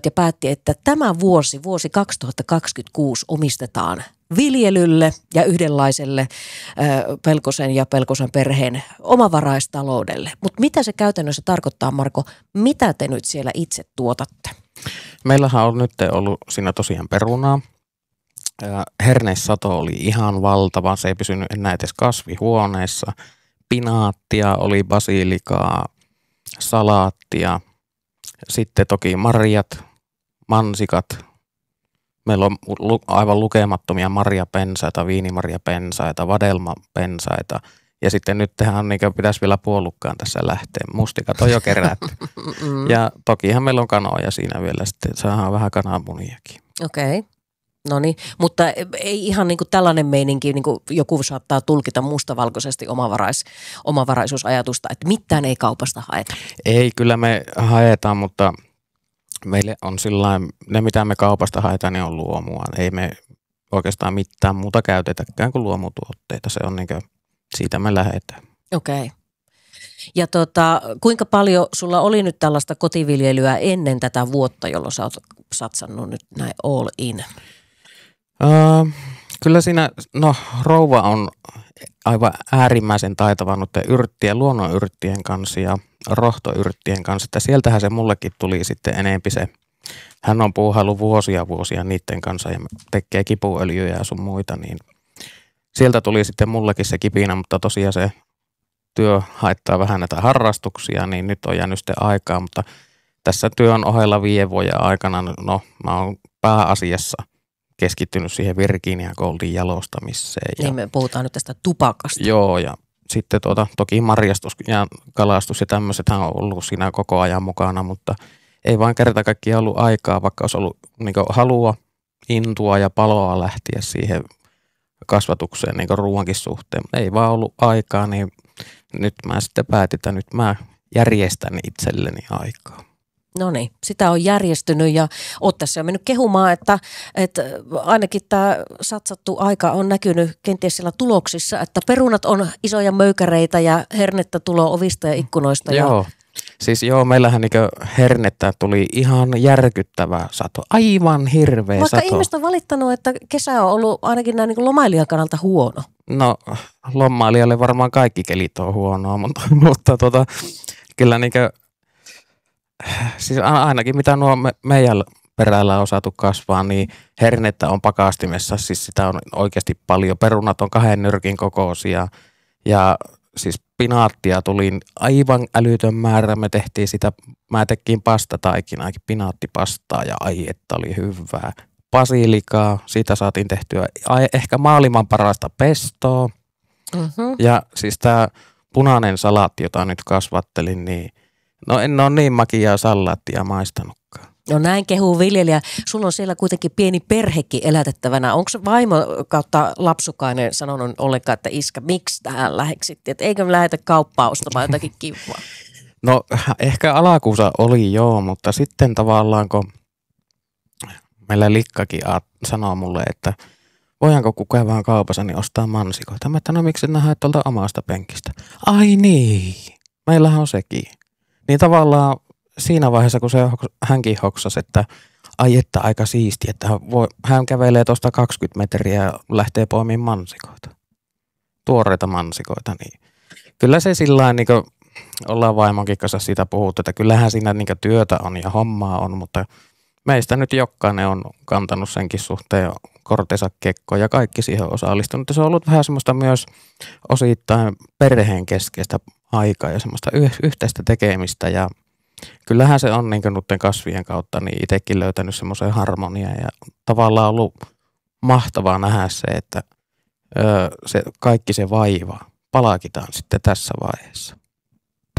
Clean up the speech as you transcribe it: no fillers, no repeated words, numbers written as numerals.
ja päätti, että tämä vuosi 2026 omistetaan viljelylle ja yhdenlaiselle Pelkosen ja Pelkosen perheen omavaraistaloudelle. Mutta mitä se käytännössä tarkoittaa, Marko? Mitä te nyt siellä itse tuotatte? Meillähän on nyt ollut siinä tosiaan perunaa. Herneissato oli ihan valtava, se ei pysynyt enää edes kasvihuoneessa. Pinaattia oli, basilikaa, salaattia, sitten toki marjat, mansikat. Meillä on aivan lukemattomia marjapensaita, viinimarjapensaita, vadelmapensaita. Ja sitten nyt pitäisi vielä puolukkaan tässä lähteä. Mustikat on jo kerätty. Ja tokihan meillä on kanoja siinä vielä, sitten saadaan vähän kananmuniakin. Okei. No niin, mutta ei ihan niin kuin tällainen meininki, niin kuin joku saattaa tulkita mustavalkoisesti omavaraisuusajatusta, että mitään ei kaupasta haeta. Ei, kyllä me haetaan, mutta meille on sillain, ne mitä me kaupasta haetaan, niin on luomua. Ei me oikeastaan mitään muuta käytetäkään kuin luomutuotteita, se on niin kuin, siitä me lähdetään. Okei. Ja kuinka paljon sulla oli nyt tällaista kotiviljelyä ennen tätä vuotta, jolloin sä oot satsannut nyt näin all in? Kyllä siinä, rouva on aivan äärimmäisen taitava luonnonyrttien kanssa ja rohtoyrttien kanssa, että sieltähän se mullekin tuli sitten enempi se. Hän on puuhaillut vuosia niiden kanssa ja tekee kipuöljyjä ja sun muita, niin sieltä tuli sitten mullekin se kipinä, mutta tosiaan se työ haittaa vähän näitä harrastuksia, niin nyt on jäänyt sitten aikaa, mutta tässä työn ohella 5 vuoden aikana, mä oon pääasiassa keskittynyt siihen Virginia Goldin jalostamiseen. Niin me puhutaan nyt tästä tupakasta. Joo, ja sitten toki marjastus ja kalastus ja tämmöisethän on ollut siinä koko ajan mukana, mutta ei vaan kerta kaikkiaan ollut aikaa, vaikka olisi ollut niin halua, intua ja paloa lähteä siihen kasvatukseen niin ruoankin suhteen. Ei vaan ollut aikaa, niin nyt mä sitten päätin, että nyt mä järjestän itselleni aikaa. No niin, sitä on järjestynyt ja oot tässä jo mennyt kehumaan, että ainakin tämä satsattu aika on näkynyt kenties siellä tuloksissa, että perunat on isoja möykäreitä ja hernettä tulee ovista ja ikkunoista. Joo, meillähän hernettä tuli ihan järkyttävää sato, aivan hirveä Vaikka sato. ihmiset on valittanut, että kesä on ollut ainakin näin lomailijan kannalta huono. No, lomailijalle varmaan kaikki kelit on huonoa, mutta kyllä siis ainakin mitä nuo meidän perällä on saatu kasvaa, niin hernettä on pakastimessa, siis sitä on oikeasti paljon. Perunat on 2 nyrkin kokoisia ja siis pinaattia tuli aivan älytön määrä. Me tehtiin sitä, mä tekin pastataikinaakin, pinaattipastaa ja että oli hyvää. Basilikaa, siitä saatiin tehtyä ehkä maailman parasta pestoa. Ja siis tämä punainen salaatti, jota nyt kasvattelin, niin en ole niin makiaa salaattia maistanutkaan. No näin kehuu viljelijä. Sulla on siellä kuitenkin pieni perhekin elätettävänä. Onko vaimo kautta lapsukainen sanonut ollenkaan, että iskä, miksi tähän läheksittiin? Että eikö me lähetä kauppaa ostamaan jotakin kivaa? No ehkä alakuussa oli joo, mutta sitten tavallaan kun meillä Likkakin sanoo mulle, että voidaanko kun käydään kaupassa niin ostaa mansikoita. Mä että no miksi nää haet tuolta omasta penkistä? Ai niin, meillähän on sekin. Niin tavallaan siinä vaiheessa, kun hänkin hoksasi, että ai että aika siistiä, että hän kävelee tuosta 20 metriä ja lähtee poimimaan mansikoita. Tuoreita mansikoita, niin kyllä se sillain niin kuin ollaan vaimonkin kanssa siitä puhuttu, että kyllähän siinä niin kuin työtä on ja hommaa on, mutta meistä nyt jokainen on kantanut senkin suhteen kortensa kekkoon ja kaikki siihen osallistunut. Se on ollut vähän semmoista myös osittain perheen keskeistä aikaa ja semmoista yhteistä tekemistä ja kyllähän se on niin kuin noiden kasvien kautta niin itsekin löytänyt semmoisen harmonian ja tavallaan ollut mahtavaa nähdä se, että se kaikki se vaiva palkitaan sitten tässä vaiheessa.